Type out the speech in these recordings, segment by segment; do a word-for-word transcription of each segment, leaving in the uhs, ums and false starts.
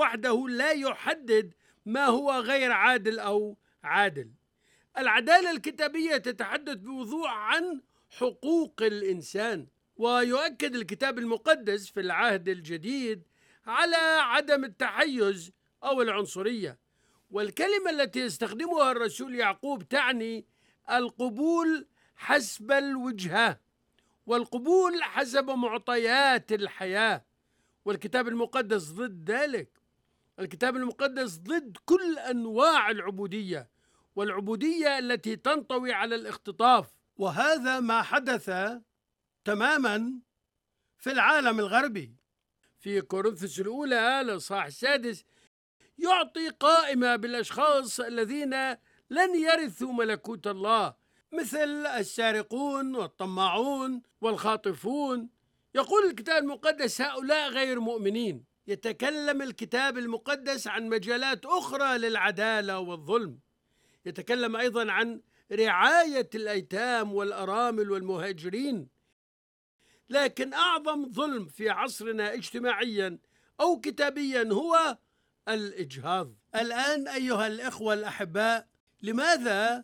وحده لا يحدد ما هو غير عادل أو عادل. العدالة الكتابية تتحدث بوضوح عن حقوق الإنسان، ويؤكد الكتاب المقدس في العهد الجديد على عدم التحيز أو العنصرية. والكلمة التي يستخدمها الرسول يعقوب تعني القبول حسب الوجهة، والقبول حسب معطيات الحياة، والكتاب المقدس ضد ذلك. الكتاب المقدس ضد كل أنواع العبودية، والعبودية التي تنطوي على الاختطاف، وهذا ما حدث تماما في العالم الغربي. في كورنثوس الأولى الإصحاح السادس يعطي قائمة بالأشخاص الذين لن يرثوا ملكوت الله، مثل السارقون والطماعون والخاطفون. يقول الكتاب المقدس هؤلاء غير مؤمنين. يتكلم الكتاب المقدس عن مجالات أخرى للعدالة والظلم. يتكلم أيضا عن رعاية الأيتام والأرامل والمهاجرين. لكن أعظم ظلم في عصرنا اجتماعيا أو كتابيا هو الإجهاض. الآن أيها الإخوة الأحباء، لماذا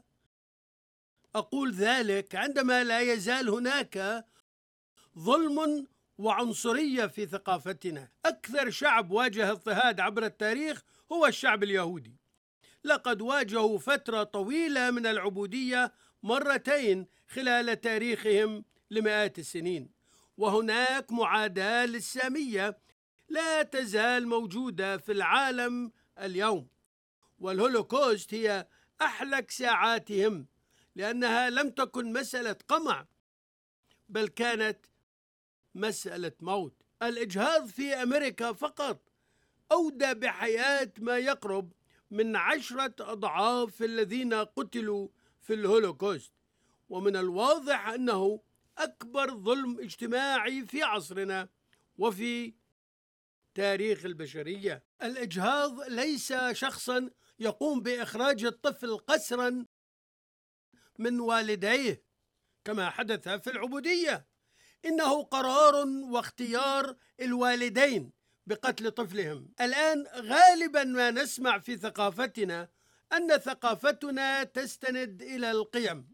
أقول ذلك عندما لا يزال هناك ظلم وعنصرية في ثقافتنا؟ أكثر شعب واجه اضطهاد عبر التاريخ هو الشعب اليهودي. لقد واجهوا فترة طويلة من العبودية مرتين خلال تاريخهم لمئات السنين، وهناك معاداة للسامية لا تزال موجودة في العالم اليوم. والهولوكوست هي أحلك ساعاتهم، لأنها لم تكن مسألة قمع، بل كانت مسألة موت. الإجهاض في أمريكا فقط أودى بحياة ما يقرب من عشرة أضعاف الذين قتلوا في الهولوكوست، ومن الواضح أنه أكبر ظلم اجتماعي في عصرنا وفي تاريخ البشرية. الإجهاض ليس شخصا يقوم بإخراج الطفل قسرا من والديه كما حدث في العبودية، إنه قرار واختيار الوالدين بقتل طفلهم. الآن غالبا ما نسمع في ثقافتنا أن ثقافتنا تستند إلى القيم.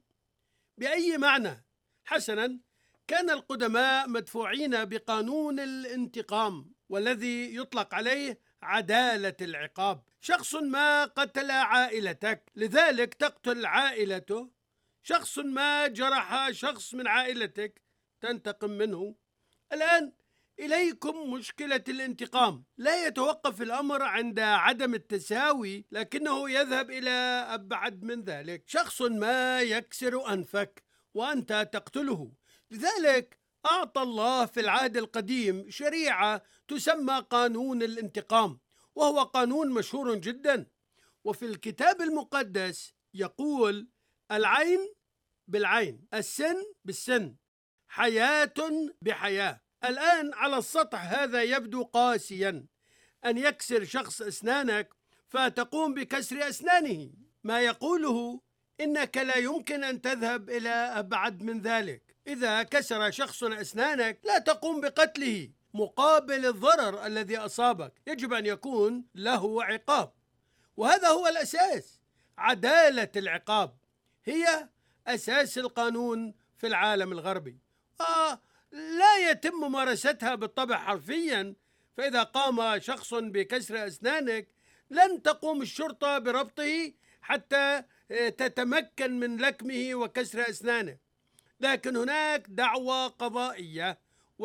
بأي معنى؟ حسنا، كان القدماء مدفوعين بقانون الانتقام، والذي يطلق عليه عدالة العقاب. شخص ما قتل عائلتك، لذلك تقتل عائلته. شخص ما جرح شخص من عائلتك، تنتقم منه. الآن إليكم مشكلة الانتقام. لا يتوقف الأمر عند عدم التساوي، لكنه يذهب إلى أبعد من ذلك. شخص ما يكسر أنفك وأنت تقتله، لذلك أعطى الله في العهد القديم شريعة تسمى قانون الانتقام، وهو قانون مشهور جدا. وفي الكتاب المقدس يقول: العين بالعين، السن بالسن، حياة بحياة. الآن على السطح هذا يبدو قاسيا، أن يكسر شخص أسنانك فتقوم بكسر أسنانه. ما يقوله إنك لا يمكن أن تذهب إلى أبعد من ذلك. إذا كسر شخص أسنانك لا تقوم بقتله مقابل الضرر الذي أصابك، يجب أن يكون له عقاب. وهذا هو الأساس. عدالة العقاب هي أساس القانون في العالم الغربي. آه لا يتم ممارستها بالطبع حرفيا، فإذا قام شخص بكسر أسنانك لن تقوم الشرطة بربطه حتى تتمكن من لكمه وكسر أسنانه، لكن هناك دعوى قضائية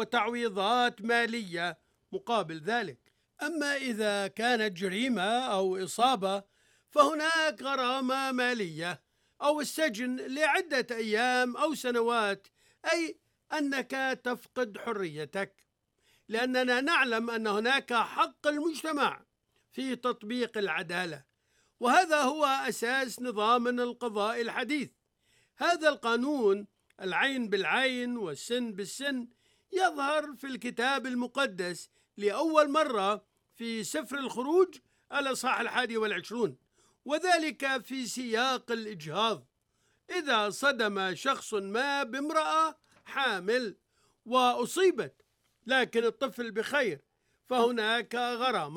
وتعويضات مالية مقابل ذلك. أما إذا كانت جريمة أو إصابة فهناك غرامة مالية أو السجن لعدة أيام أو سنوات، أي أنك تفقد حريتك، لأننا نعلم أن هناك حق المجتمع في تطبيق العدالة، وهذا هو أساس نظامنا القضائي الحديث. هذا القانون، العين بالعين والسن بالسن، يظهر في الكتاب المقدس لأول مرة في سفر الخروج الإصحاح الحادي والعشرون، وذلك في سياق الإجهاض. إذا صدم شخص ما بامرأة حامل وأصيبت لكن الطفل بخير، فهناك غرامة.